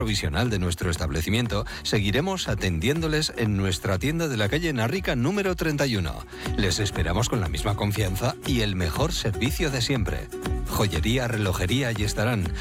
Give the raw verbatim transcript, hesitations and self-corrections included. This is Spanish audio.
provisional de nuestro establecimiento, seguiremos atendiéndoles en nuestra tienda de la calle Narrica número treinta y uno. Les esperamos con la misma confianza y el mejor servicio de siempre. Joyería, relojería y estarán.